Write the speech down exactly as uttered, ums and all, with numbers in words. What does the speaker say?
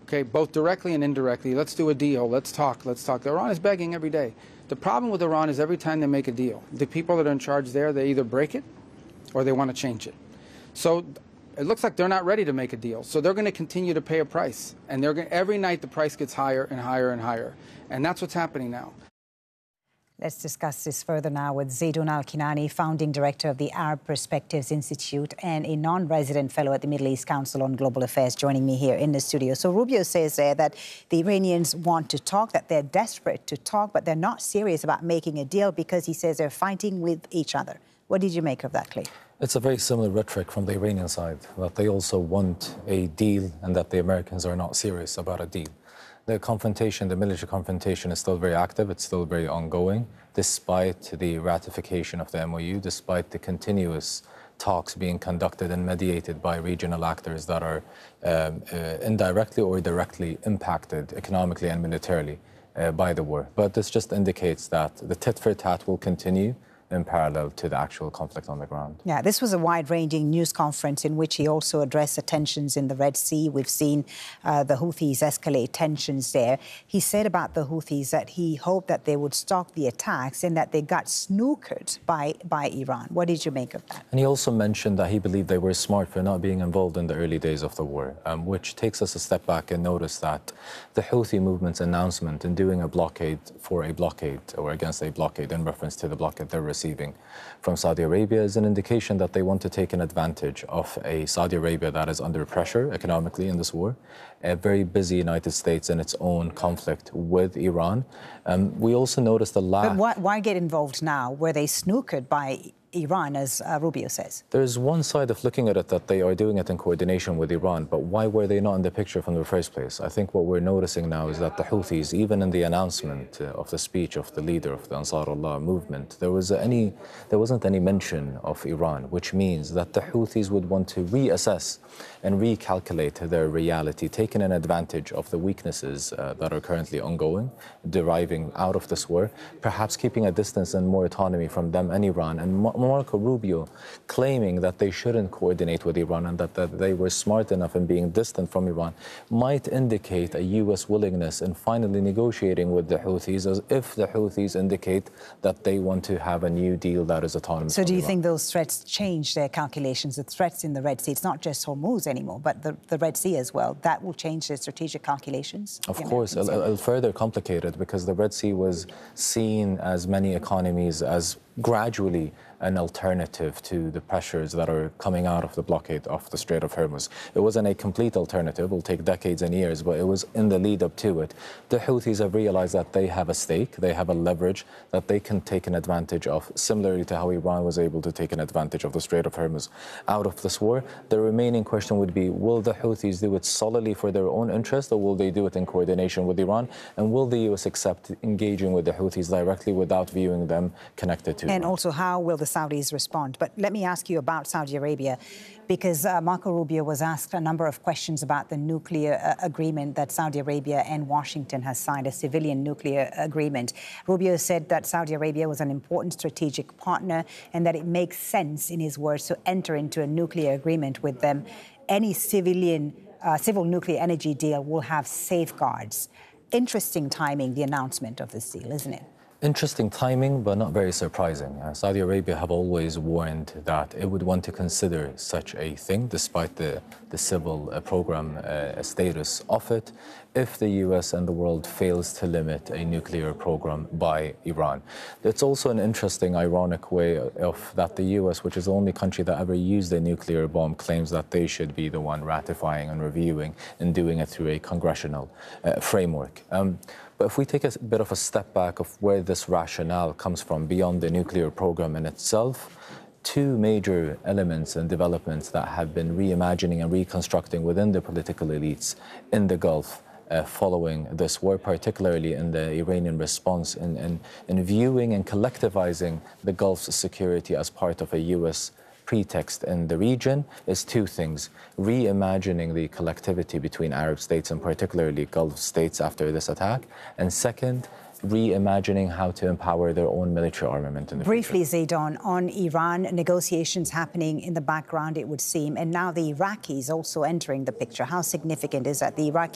okay, both directly and indirectly. Let's do a deal. Let's talk. Let's talk. Iran is begging every day. The problem with Iran is every time they make a deal, the people that are in charge there, they either break it or they want to change it. So it looks like they're not ready to make a deal. So they're going to continue to pay a price. And they're going, every night the price gets higher and higher and higher. And that's what's happening now. Let's discuss this further now with Zaydoun Al-Kinani, founding director of the Arab Perspectives Institute and a non-resident fellow at the Middle East Council on Global Affairs, joining me here in the studio. So Rubio says there that the Iranians want to talk, that they're desperate to talk, but they're not serious about making a deal because he says they're fighting with each other. What did you make of that, Clay? It's a very similar rhetoric from the Iranian side, that they also want a deal and that the Americans are not serious about a deal. The confrontation, the military confrontation is still very active, it's still very ongoing, despite the ratification of the M O U, despite the continuous talks being conducted and mediated by regional actors that are um, uh, indirectly or directly impacted economically and militarily uh, by the war. But this just indicates that the tit for tat will continue in parallel to the actual conflict on the ground. Yeah, this was a wide-ranging news conference in which he also addressed the tensions in the Red Sea. We've seen uh, the Houthis escalate tensions there. He said about the Houthis that he hoped that they would stop the attacks and that they got snookered by, by Iran. What did you make of that? And he also mentioned that he believed they were smart for not being involved in the early days of the war, um, which takes us a step back and notice that the Houthi movement's announcement in doing a blockade for a blockade or against a blockade in reference to the blockade they're receiving from Saudi Arabia is an indication that they want to take an advantage of a Saudi Arabia that is under pressure economically in this war, a very busy United States in its own conflict with Iran. Um, we also noticed a lack... But why, why get involved now? Were they snookered by Iran, as uh, Rubio says? There's one side of looking at it that they are doing it in coordination with Iran, but why were they not in the picture from the first place? I think what we're noticing now is that the Houthis, even in the announcement uh, of the speech of the leader of the Ansarullah movement, there was any, there wasn't any mention of Iran, which means that the Houthis would want to reassess and recalculate their reality, taking an advantage of the weaknesses uh, that are currently ongoing, deriving out of this war, perhaps keeping a distance and more autonomy from them and Iran, and Marco Rubio claiming that they shouldn't coordinate with Iran and that, that they were smart enough in being distant from Iran might indicate a U S willingness in finally negotiating with the Houthis, as if the Houthis indicate that they want to have a new deal that is autonomous. So do you Iran. think those threats change their calculations, the threats in the Red Sea? It's not just Hormuz anymore, but the, the Red Sea as well. That will change their strategic calculations? Of course, it'll, it'll further complicate it because the Red Sea was seen as many economies as gradually an alternative to the pressures that are coming out of the blockade of the Strait of Hormuz. It wasn't a complete alternative. It will take decades and years, but it was in the lead up to it. The Houthis have realized that they have a stake, they have a leverage that they can take an advantage of, similarly to how Iran was able to take an advantage of the Strait of Hormuz out of this war. The remaining question would be, will the Houthis do it solely for their own interest, or will they do it in coordination with Iran? And will the U S accept engaging with the Houthis directly without viewing them connected to And Iran? also, how will the Saudis respond? But let me ask you about Saudi Arabia, because uh, Marco Rubio was asked a number of questions about the nuclear uh, agreement that Saudi Arabia and Washington has signed, a civilian nuclear agreement. Rubio said that Saudi Arabia was an important strategic partner and that it makes sense, in his words, to enter into a nuclear agreement with them. Any civilian, uh, civil nuclear energy deal will have safeguards. Interesting timing, the announcement of this deal, isn't it? Interesting timing, but not very surprising. Uh, Saudi Arabia have always warned that it would want to consider such a thing, despite the, the civil uh, program uh, status of it, if the U S and the world fails to limit a nuclear program by Iran. It's also an interesting, ironic way of that the U S, which is the only country that ever used a nuclear bomb, claims that they should be the one ratifying and reviewing and doing it through a congressional uh, framework. Um, But if we take a bit of a step back of where this rationale comes from beyond the nuclear program in itself, two major elements and developments that have been reimagining and reconstructing within the political elites in the Gulf uh, following this war, particularly in the Iranian response in, in, in viewing and collectivizing the Gulf's security as part of a U S pretext in the region, is two things: reimagining the collectivity between Arab states and particularly Gulf states after this attack, and second, reimagining how to empower their own military armament in the Briefly, future. Zaydoun, on Iran, negotiations happening in the background, it would seem, and now the Iraqis also entering the picture. How significant is that? The Iraqi